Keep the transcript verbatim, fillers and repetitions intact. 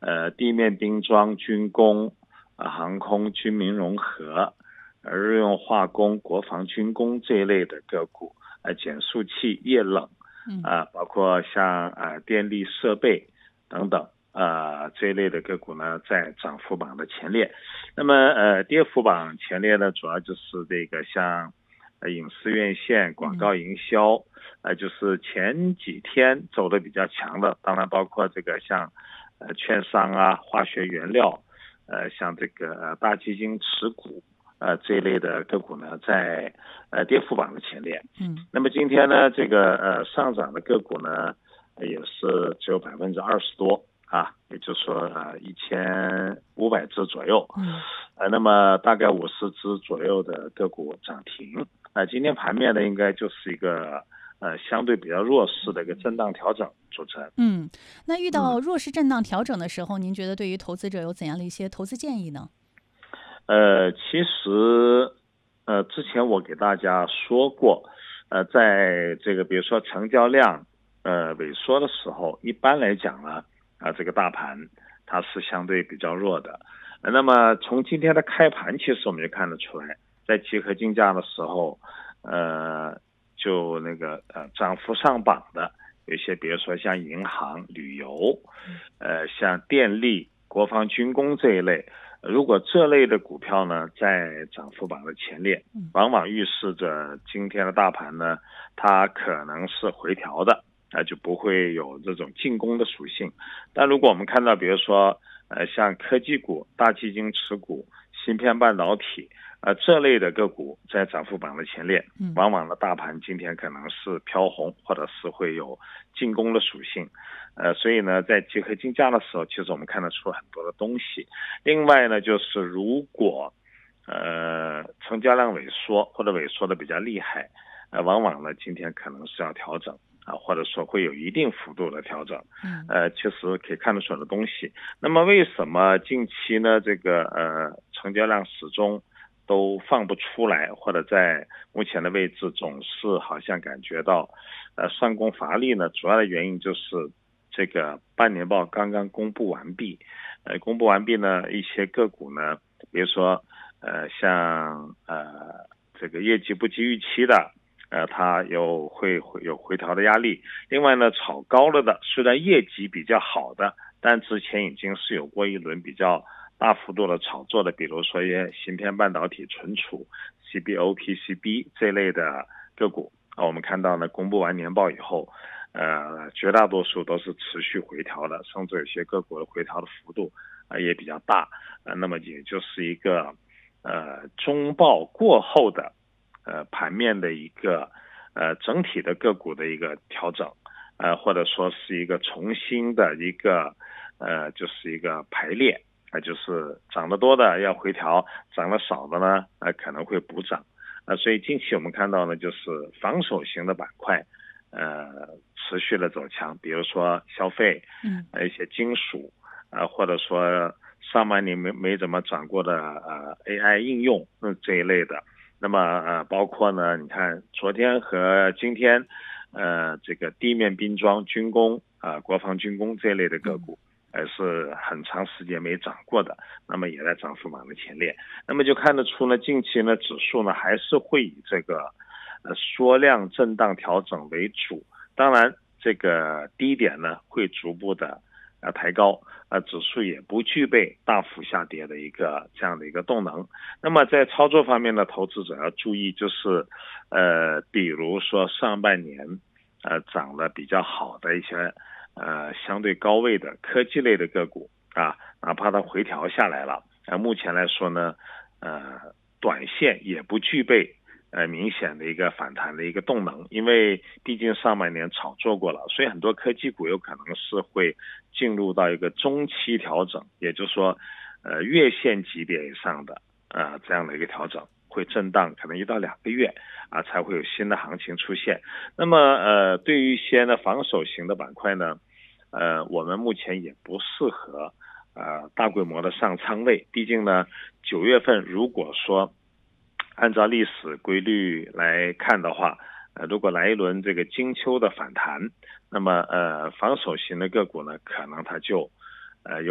呃地面兵装、军工、呃、航空、军民融合、呃日用化工、国防军工这一类的个股，呃减速器、液冷，啊、呃，包括像呃电力设备等等。呃，这一类的个股呢，在涨幅榜的前列。那么，呃，跌幅榜前列呢，主要就是这个像，呃，影视院线、广告营销，呃，就是前几天走的比较强的，当然包括这个像，呃，券商啊、化学原料，呃，像这个呃大基金持股，呃，这一类的个股呢，在呃跌幅榜的前列。 嗯， 那么今天呢，这个呃上涨的个股呢，也是只有百分之二十多。啊，也就是说，呃，一千五百只左右， 嗯， 呃，那么大概五十只左右的个股涨停。那、呃、今天盘面呢，应该就是一个呃相对比较弱势的一个震荡调整组成。 嗯，那遇到弱势震荡调整的时候，嗯、您觉得对于投资者有怎样的一些投资建议呢？ 呃，其实，呃，之前我给大家说过，呃，在这个比如说成交量呃萎缩的时候，一般来讲呢。啊，这个大盘它是相对比较弱的，呃、那么从今天的开盘，其实我们就看得出来，在集合竞价的时候，呃，就那个呃涨幅上榜的有一些，比如说像银行、旅游，呃，像电力、国防军工这一类，如果这类的股票呢在涨幅榜的前列，往往预示着今天的大盘呢，它可能是回调的。啊，就不会有这种进攻的属性。但如果我们看到，比如说，呃，像科技股、大基金持股、芯片半导体，呃，这类的个股在涨幅榜的前列，往往的大盘今天可能是飘红，或者是会有进攻的属性。呃，所以呢，在集合竞价的时候，其实我们看得出很多的东西。另外呢，就是如果呃成交量萎缩或者萎缩的比较厉害，呃，往往呢今天可能是要调整。啊，或者说会有一定幅度的调整，呃，其实可以看得出的东西。那么为什么近期呢？这个呃成交量始终都放不出来，或者在目前的位置总是好像感觉到呃上攻乏力呢？主要的原因就是这个半年报刚刚公布完毕，呃，公布完毕呢，一些个股呢，比如说呃像呃这个业绩不及预期的。呃，它有会会有回调的压力。另外呢，炒高了的，虽然业绩比较好的，但之前已经是有过一轮比较大幅度的炒作的，比如说一些芯片半导体存储、C B O、P C B 这类的个股啊，我们看到呢，公布完年报以后，呃，绝大多数都是持续回调的，甚至有些个股的回调的幅度啊、呃、也比较大。呃，那么也就是一个呃中报过后的。呃，盘面的一个呃整体的个股的一个调整，呃，或者说是一个重新的一个呃，就是一个排列，啊、呃，就是涨得多的要回调，涨得少的呢，呃，可能会补涨，呃，所以近期我们看到呢，就是防守型的板块，呃，持续的走强，比如说消费， 嗯， 呃，一些金属，呃，或者说上半年没没怎么涨过的呃 A I 应用，嗯，这一类的。那么呃，包括呢，你看昨天和今天，呃，这个地面兵装、军工啊、呃、国防军工这类的个股，呃，是很长时间没涨过的，那么也在涨幅榜的前列。那么就看得出呢，近期呢指数呢还是会以这个呃缩量震荡调整为主，当然这个低点呢会逐步的呃抬高。呃，指数也不具备大幅下跌的一个这样的一个动能。那么在操作方面呢，投资者要注意，就是呃，比如说上半年呃涨得比较好的一些呃相对高位的科技类的个股啊，哪怕它回调下来了，呃，目前来说呢，呃，短线也不具备。呃，明显的一个反弹的一个动能，因为毕竟上半年炒作过了，所以很多科技股有可能是会进入到一个中期调整，也就是说，呃，月线级别以上的呃这样的一个调整，会震荡可能一到两个月啊，才会有新的行情出现。那么呃，对于一些呢防守型的板块呢，呃，我们目前也不适合呃大规模的上仓位，毕竟呢，九月份如果说按照历史规律来看的话，呃，如果来一轮这个金秋的反弹，那么呃，防守型的个股呢，可能它就呃有。